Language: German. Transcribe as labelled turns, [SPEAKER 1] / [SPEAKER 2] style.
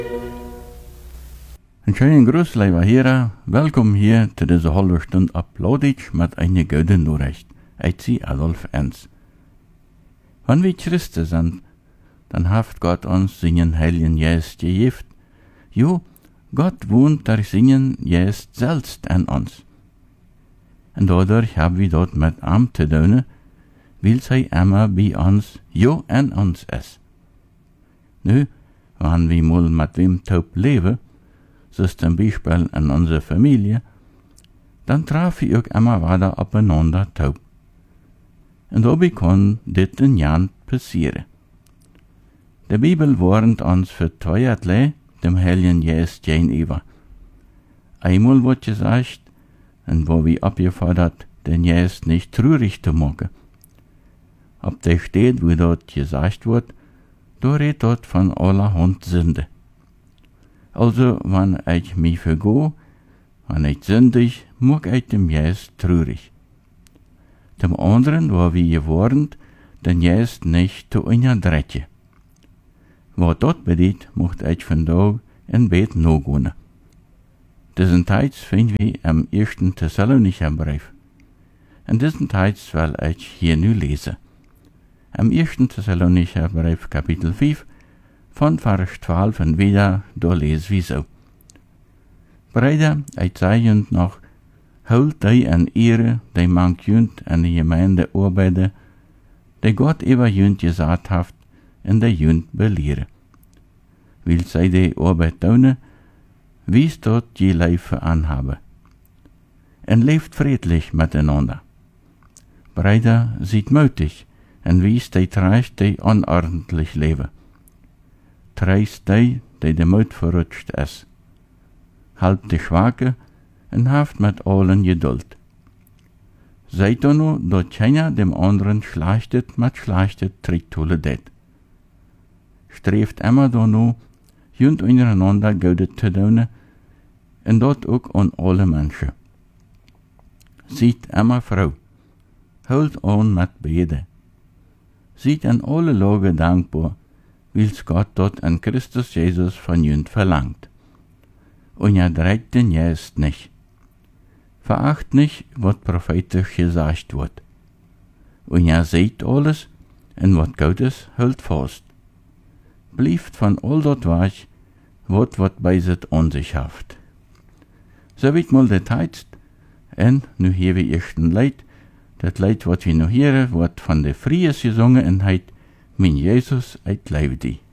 [SPEAKER 1] Een schönen Gruß, lieber Hörer. Welkom hier zu dieser halben Stunde Applauditsch mit einer guten Nachricht. Ich sie Adolf Enz. Wenn wir Christen sind, dann hat Gott uns seinen Heiligen Geist gegeben. Jo, Gott wohnt durch seinen Geist selbst an uns. Und dadurch haben wir dort mit ihm zu tun, weil sie immer bei uns, jo an uns ist. Nu, wenn wir mal mit wem taub leben, so zum Beispiel in unserer Familie, dann treffen wir auch immer wieder aufeinander taub. Und dabei kann dit in Jan passieren. Die Bibel warnt uns für zweierlei dem Heiligen Geist gegenüber. Einmal wird gesagt, und wo wir abgefordert, den Geist nicht traurig zu machen. Ob der steht, wo dort gesagt wird, da redet dort von allerhand Sünde. Also, wenn ich mich vergeh, wenn ich sündig, mag ich dem Geist traurig. Dem anderen war wir gewarnt, den Geist nicht zu unterdrücken. Was dort bedeutet, mocht ich von Tag in Bett nachgehen. Diesen Teils finden wir im 1. Thessalonicher Brief. In diesen Teils will ich hier nu lesen. Im 1. Thessalonicher Brief, Kapitel 5, von Vers 12 und wieder, da lesen wir so. Brüder, ich sage euch noch, holt die an Ehre, die man jünt an die Gemeinde arbeiten, die Gott über jünt gesagt hat, und die jünt belehren. Will sie die Arbeit tun, wie es dort je Leife anhaben. Und lebt friedlich miteinander. Brüder, seid mutig, und wie es die treibt, die unordentlich leben. Treist die de Mut verrutscht ist. Halbt die Schwache und haft mit allen Geduld. Seid nur, dass keiner dem anderen schlachtet mit schlachtet Tricktolle det. Streeft immer nur, jünt untereinander Gute zu tun, und dort auch an alle Menschen. Seid immer Frau, holt an mit Bede. Seid an alle Lagen dankbar, wills Gott dort an Christus Jesus von jünt verlangt. Und dreht den Geist nicht. Veracht nicht, was prophetisch gesagt wird. Und seht alles, und was Gottes hält fast. Blieft von all dort weg, wat bei sit an sich haft. So wird mal der Text, und nu hier wir ersten Leid, das Leid, wat wir noch hören, wird von der Fries gesungen und heit, mein Jesus, ich liebe dich.